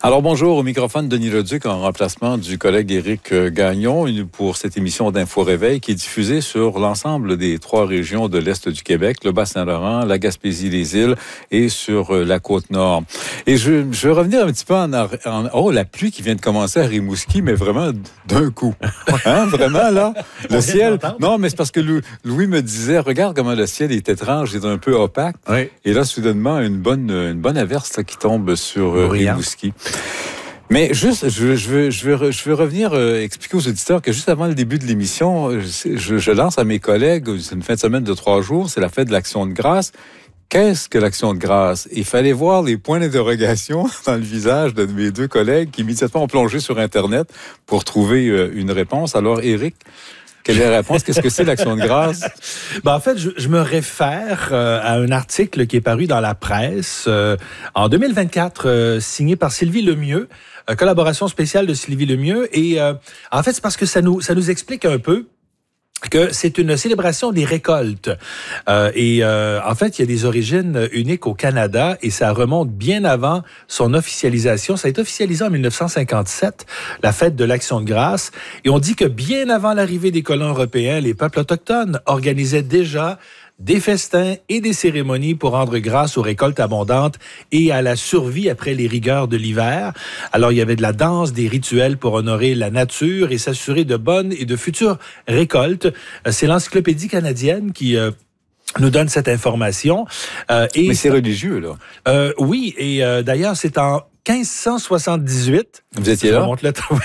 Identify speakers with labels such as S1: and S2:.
S1: Alors bonjour, au microphone Denis Leduc en remplacement du collègue Éric Gagnon pour cette émission d'Info Réveil qui est diffusée sur l'ensemble des 3 régions de l'Est du Québec, le Bas-Saint-Laurent, la Gaspésie, les îles et sur la Côte-Nord. Et je vais revenir un petit peu Oh, la pluie qui vient de commencer à Rimouski, mais vraiment d'un coup. Hein, vraiment là, le ciel... Non, mais c'est parce que Louis me disait, regarde comment le ciel est étrange, il est un peu opaque. Oui. Et là, soudainement, une bonne averse là, qui tombe sur Rimouski. Mais juste, je veux revenir expliquer aux auditeurs que juste avant le début de l'émission, je lance à mes collègues, c'est une fin de semaine de 3 jours, c'est la fête de l'Action de grâce. Qu'est-ce que l'Action de grâce? Il fallait voir les points d'interrogation dans le visage de mes 2 collègues qui immédiatement ont plongé sur Internet pour trouver une réponse. Alors, Éric, quelle est la réponse? Qu'est-ce que c'est l'Action de grâce?
S2: En fait, je me réfère à un article qui est paru dans la presse en 2024, signé par Sylvie Lemieux, collaboration spéciale de Sylvie Lemieux. Et en fait, c'est parce que ça nous explique un peu que c'est une célébration des récoltes. En fait, il y a des origines uniques au Canada et ça remonte bien avant son officialisation. Ça a été officialisé en 1957, la fête de l'Action de grâce. Et on dit que bien avant l'arrivée des colons européens, les peuples autochtones organisaient déjà des festins et des cérémonies pour rendre grâce aux récoltes abondantes et à la survie après les rigueurs de l'hiver. Alors, il y avait de la danse, des rituels pour honorer la nature et s'assurer de bonnes et de futures récoltes. C'est l'Encyclopédie canadienne qui nous donne cette information.
S1: Mais c'est religieux, là.
S2: Oui, et d'ailleurs, c'est en 1578.
S1: Vous étiez là?